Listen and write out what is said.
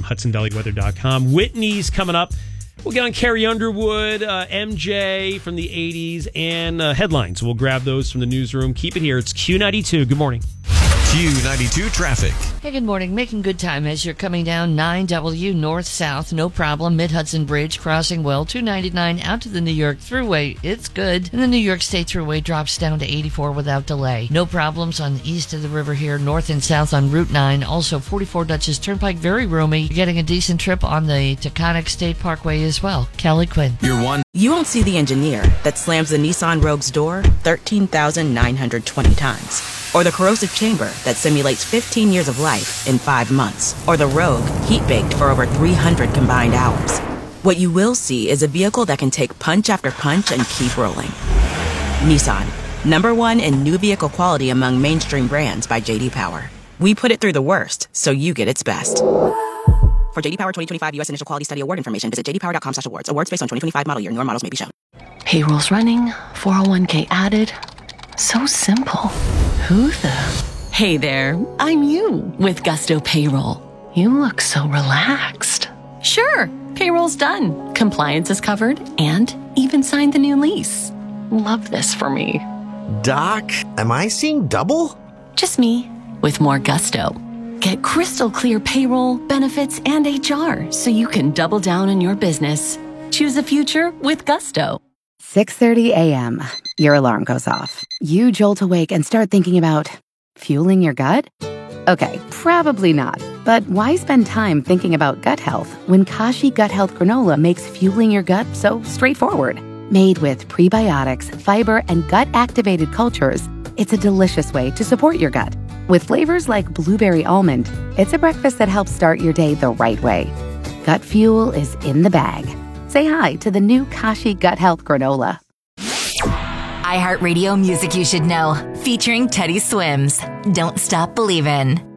HudsonValleyWeather.com. Whitney's coming up. We'll get on Carrie Underwood, MJ from the 80s, and headlines. We'll grab those from the newsroom. Keep it here. It's Q92. Good morning. Q92 traffic. Hey, good morning. Making good time as you're coming down 9W north-south. No problem. Mid-Hudson Bridge crossing well. 299 out to the New York Thruway. It's good. And the New York State Thruway drops down to 84 without delay. No problems on the east of the river here, north and south on Route 9. Also, 44 Dutchess Turnpike, very roomy. You're getting a decent trip on the Taconic State Parkway as well. Kelly Quinn. You won't see the engineer that slams the Nissan Rogue's door 13,920 times. Or the corrosive chamber that simulates 15 years of life in 5 months. Or the Rogue heat-baked for over 300 combined hours. What you will see is a vehicle that can take punch after punch and keep rolling. Nissan, #1 in new vehicle quality among mainstream brands by J.D. Power. We put it through the worst, so you get its best. For J.D. Power 2025 U.S. Initial Quality Study Award information, visit jdpower.com/awards. Awards based on 2025 model year. Newer models may be shown. Payroll's running, 401k added. So simple. Who the? Hey there, I'm you with Gusto Payroll. You look so relaxed. Sure, payroll's done. Compliance is covered and even signed the new lease. Love this for me. Doc, am I seeing double? Just me with more gusto. Get crystal clear payroll, benefits, and HR so you can double down on your business. Choose a future with Gusto. 6:30 a.m. Your alarm goes off. You jolt awake and start thinking about fueling your gut? Okay, probably not. But why spend time thinking about gut health when Kashi Gut Health Granola makes fueling your gut so straightforward? Made with prebiotics, fiber, and gut-activated cultures, it's a delicious way to support your gut. With flavors like blueberry almond, it's a breakfast that helps start your day the right way. Gut fuel is in the bag. Say hi to the new Kashi Gut Health Granola. iHeartRadio Music You Should Know, featuring Teddy Swims. Don't Stop Believin'.